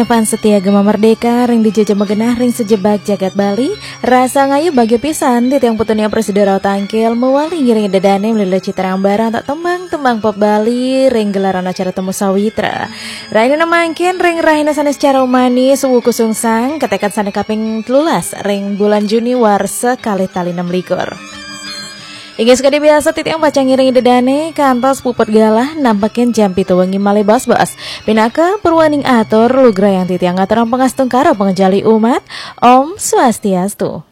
Evan setia gema merdeka ring dijajah megenah ring sejebak jagat Bali rasa ngayu bagi pisan di tiang putunia presiden raut tangkil mewali ngiring dedane melila citra barang tak tembang pop Bali ring gelaran acara temu sawitra raina mangkin ring rahina sanes secara manis suwu kusung sang ketekan sana kaping 13 ring bulan Juni war sekali tali 6 likur. Hingga sekali biasa titik yang baca ngiring dedane kantos puput galah nampakin jam pitu wengi male bas-bas pinaka perwaning atur lugra yang titik yang ngatur pengastung karo pengenjali umat Om Swastiastu.